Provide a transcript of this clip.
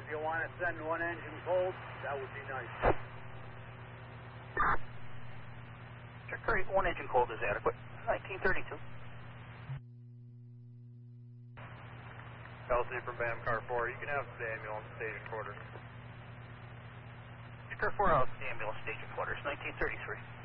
if you want to send one engine cold, that would be nice. Sure, Curry, one engine cold is adequate. 1932. Kelsey from BAM Car 4, you can have the ambulance staging quarters. Car 4 out, the ambulance staging quarters, 1933.